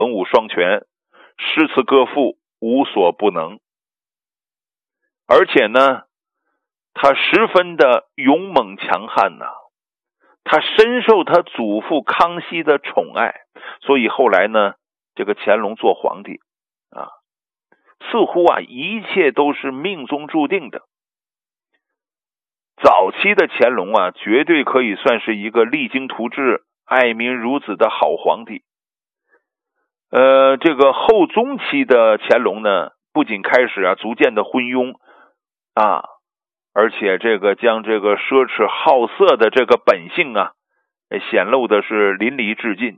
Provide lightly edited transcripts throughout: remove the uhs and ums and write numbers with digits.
文武双全，诗词歌赋无所不能。而且呢，他十分的勇猛强悍呐，他深受他祖父康熙的宠爱，所以后来呢，这个乾隆做皇帝啊，似乎一切都是命中注定的。早期的乾隆绝对可以算是一个励精图治、爱民如子的好皇帝。这个后中期的乾隆呢，不仅开始逐渐的昏庸而且这个将这个奢侈好色的这个本性显露的是淋漓尽致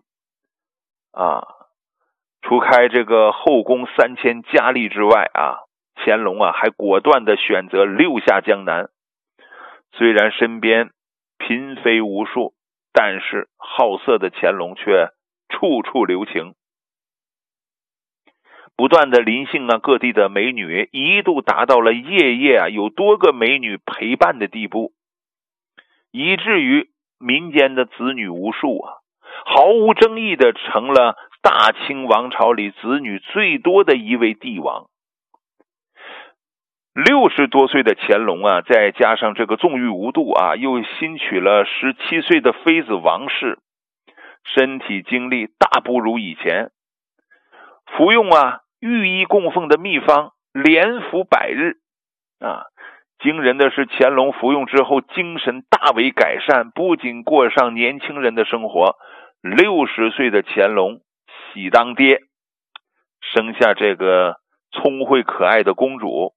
除开这个后宫3000佳丽之外乾隆还果断的选择六下江南。虽然身边嫔妃无数，但是好色的乾隆却处处留情，不断的临幸各地的美女，一度达到了夜夜有多个美女陪伴的地步，以至于民间的子女无数毫无争议的成了大清王朝里子女最多的一位帝王。60多岁的乾隆再加上这个纵欲无度又新娶了17岁的妃子王氏，身体精力大不如以前，服用御医供奉的秘方，连服100日惊人的是，乾隆服用之后精神大为改善，不仅过上年轻人的生活，60岁的乾隆喜当爹，生下这个聪慧可爱的公主。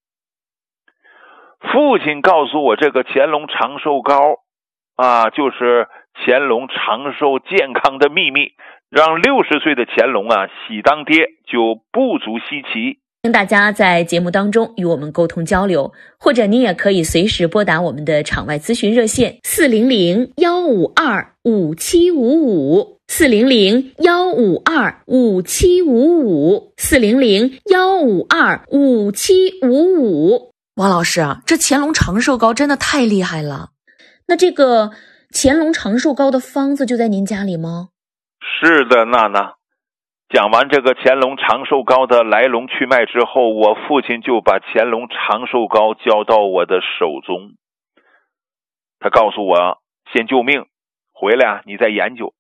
父亲告诉我，这个乾隆长寿膏就是乾隆长寿健康的秘密，让60岁的乾隆喜当爹就不足稀奇。 请大家在节目当中与我们沟通交流，或者您也可以随时拨打我们的场外咨询热线400-152-5755 400-152-5755 400-152-5755。 王老师这乾隆长寿膏真的太厉害了。 那这个乾隆长寿膏的方子就在您家里吗？ 是的，娜娜。讲完这个乾隆长寿膏的来龙去脉之后，我父亲就把乾隆长寿膏交到我的手中。他告诉我，先救命，回来你再研究。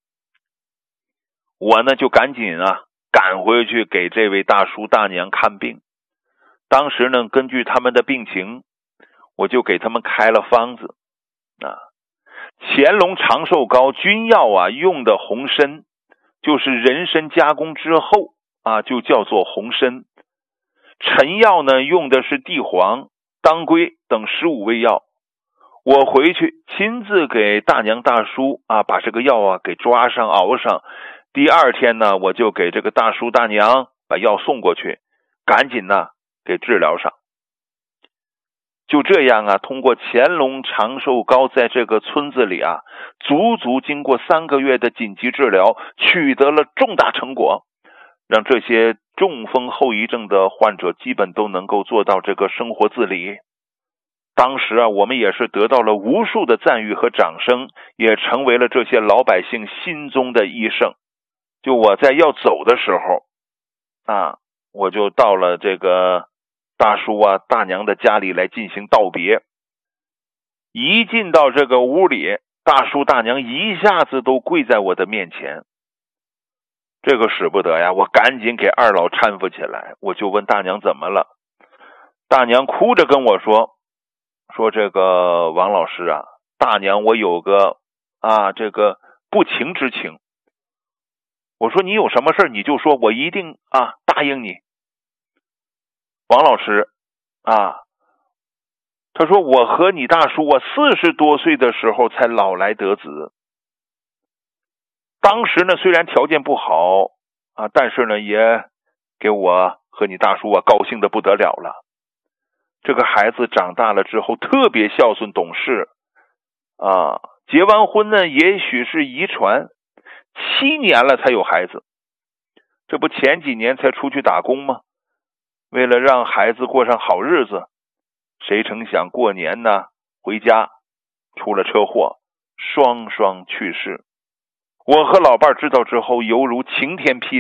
我呢就赶紧赶回去给这位大叔大娘看病。当时呢，根据他们的病情，我就给他们开了方子乾隆长寿膏君药用的红参，就是人参加工之后就叫做红参。陈药呢用的是地黄、当归等15味药。我回去亲自给大娘大叔把这个药给抓上熬上。第二天呢，我就给这个大叔大娘把药送过去，赶紧给治疗上。就这样通过乾隆长寿膏在这个村子里足足经过3个月的紧急治疗，取得了重大成果，让这些中风后遗症的患者基本都能够做到这个生活自理。当时我们也是得到了无数的赞誉和掌声，也成为了这些老百姓心中的医圣。就我在要走的时候我就到了这个大叔大娘的家里来进行道别。一进到这个屋里，大叔大娘一下子都跪在我的面前。这个使不得呀，我赶紧给二老搀扶起来，我就问大娘怎么了。大娘哭着跟我说这个王老师大娘我有个这个不情之请。我说你有什么事你就说，我一定答应你。王老师他说我和你大叔40多岁的时候才老来得子。当时呢虽然条件不好但是呢也给我和你大叔高兴的不得了了。这个孩子长大了之后特别孝顺懂事结完婚呢也许是遗传，7年了才有孩子。这不前几年才出去打工吗？为了让孩子过上好日子，谁成想过年呢回家出了车祸，双双去世。 我和老伴知道之后，犹如晴天霹